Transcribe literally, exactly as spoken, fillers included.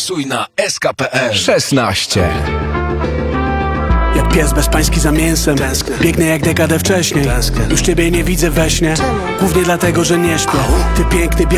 Głosuj na S K P L szesnaście. Jak pies bezpański za mięsem, tęsknię. Biegnę jak dekadę wcześniej, tęsknię. Już ciebie nie widzę we śnie, głównie dlatego, że nie śpię. Ty piękny, biały